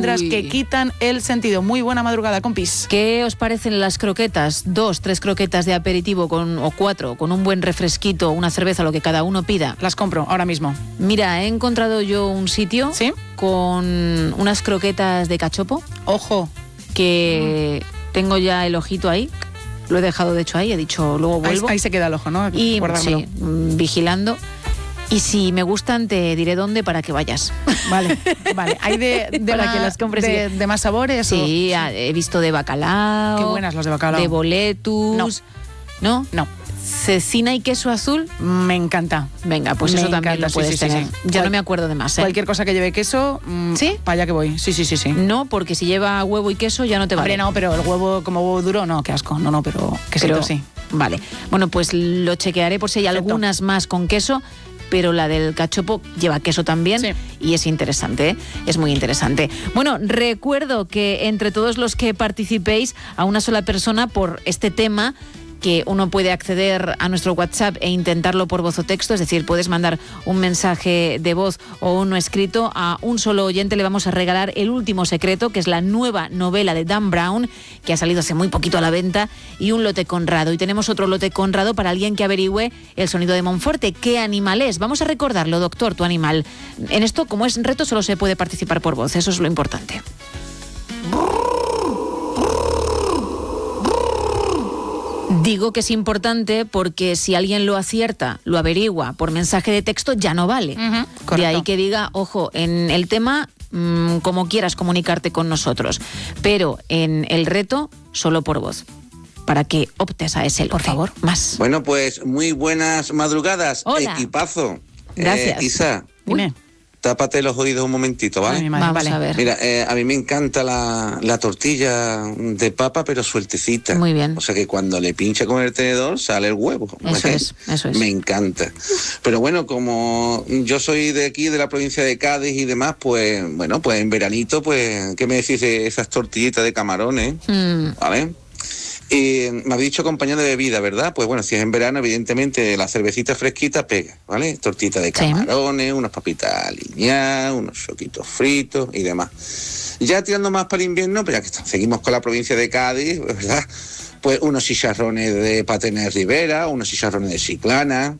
almendras que quitan el sentido. Muy buena madrugada, compis. ¿Qué os parecen las croquetas? 2, 3 croquetas de aperitivo o 4, con un buen refresquito, una cerveza, lo que cada uno pida. Las compro ahora mismo. Mira, he encontrado yo un sitio con unas croquetas de cachopo. Ojo. Que tengo ya el ojito ahí. Lo he dejado, de hecho, ahí. He dicho, luego vuelvo. Ahí se queda el ojo, ¿no? Y sí, vigilando. Y si me gustan, te diré dónde para que vayas. Vale. Hay para que las compres. De más sabores. Sí, he visto de bacalao. Qué buenas las de bacalao. De boletus. No. Cecina y queso azul. Me encanta. Venga, pues eso también lo puedes tener. Sí. Ya no me acuerdo de más. Cualquier cosa que lleve queso, ¿sí? Para allá que voy. Sí. No, porque si lleva huevo y queso ya no te vale. Hombre, no, pero el huevo como huevo duro, no, qué asco. No, pero quesito sí. Vale. Bueno, pues lo chequearé por si hay algunas más con queso. Pero la del cachopo lleva queso también y es interesante, es muy interesante. Bueno, recuerdo que entre todos los que participéis, a una sola persona por este tema, que uno puede acceder a nuestro WhatsApp e intentarlo por voz o texto, es decir, puedes mandar un mensaje de voz o uno escrito. A un solo oyente le vamos a regalar El último secreto, que es la nueva novela de Dan Brown, que ha salido hace muy poquito a la venta, y un lote Conrado. Y tenemos otro lote Conrado para alguien que averigüe el sonido de Monforte. ¿Qué animal es? Vamos a recordarlo, doctor, tu animal. En esto, como es reto, solo se puede participar por voz, eso es lo importante. Digo que es importante porque si alguien lo acierta, lo averigua por mensaje de texto, ya no vale. De ahí que diga, ojo, en el tema, como quieras comunicarte con nosotros, pero en el reto, solo por voz, para que optes a ese lote. Por favor, más. Bueno, pues muy buenas madrugadas. Hola. Equipazo. Gracias. Isa, dime. Tápate los oídos un momentito, ¿vale? Vamos a ver. Mira, a mí me encanta la tortilla de papa, pero sueltecita. Muy bien. O sea que cuando le pincha con el tenedor sale el huevo. Eso es. Me encanta. Pero bueno, como yo soy de aquí, de la provincia de Cádiz y demás, pues bueno, pues en veranito, pues, ¿qué me decís de esas tortillitas de camarones? ¿Vale? Y me habéis dicho acompañado de bebida, ¿verdad? Pues bueno, si es en verano, evidentemente la cervecita fresquita pega, ¿vale? Tortita de camarones, unas papitas aliñadas, unos choquitos fritos y demás. Ya tirando más para el invierno, pero ya que seguimos con la provincia de Cádiz, ¿verdad? Pues unos chicharrones de Patena de Ribera, unos chicharrones de Chiclana,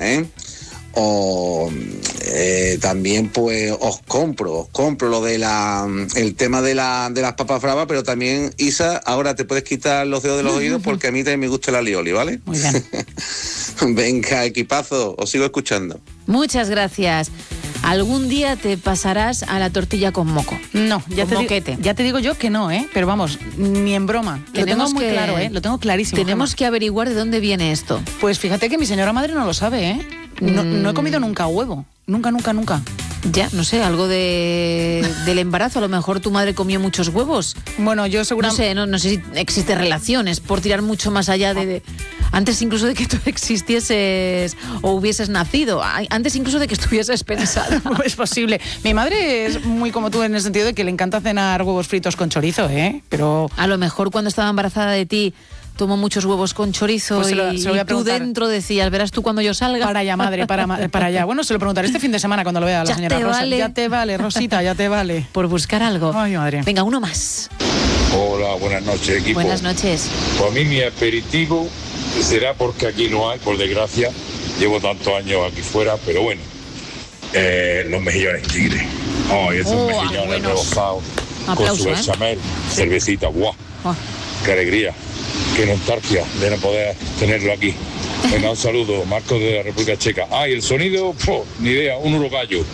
O también pues os compro lo de el tema de las papas bravas, pero también, Isa, ahora te puedes quitar los dedos de los oídos porque a mí también me gusta el alioli, ¿vale? Muy bien. Venga, equipazo, os sigo escuchando. Muchas gracias. Algún día te pasarás a la tortilla con moco. No, ya te digo yo que no, pero vamos, ni en broma. Lo tengo muy claro, lo tengo clarísimo. Tenemos que averiguar de dónde viene esto. Pues fíjate que mi señora madre no lo sabe, No he comido nunca huevo. Nunca. Ya, no sé, algo del embarazo. A lo mejor tu madre comió muchos huevos. Bueno, yo seguramente... No sé si existen relaciones, por tirar mucho más allá de... Antes incluso de que tú existieses o hubieses nacido. Antes incluso de que estuvieses pensado. Es posible. Mi madre es muy como tú en el sentido de que le encanta cenar huevos fritos con chorizo, Pero... A lo mejor cuando estaba embarazada de ti... Tomó muchos huevos con chorizo pues y tú dentro decías, verás tú cuando yo salga. Para allá, madre, para allá. Bueno, se lo preguntaré este fin de semana cuando lo vea a la señora Rosa. Vale. Ya te vale, Rosita, ya te vale. Por buscar algo. Ay, madre. Venga, uno más. Hola, buenas noches, equipo. Buenas noches. Pues a mí mi aperitivo será porque aquí no hay, por desgracia. Llevo tantos años aquí fuera, pero bueno. Los mejillones tigre. Esos mejillones rehojados con su bechamel, cervecita, ¡guau! ¡Qué alegría! Qué nostalgia de no poder tenerlo aquí. Venga, un saludo, Marcos de la República Checa. Y el sonido, ni idea, un urogallo.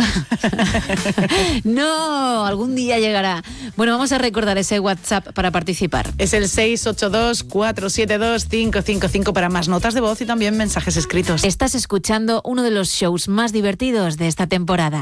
No, algún día llegará. Bueno, vamos a recordar ese WhatsApp para participar. Es el 682-472-555 para más notas de voz y también mensajes escritos. Estás escuchando uno de los shows más divertidos de esta temporada.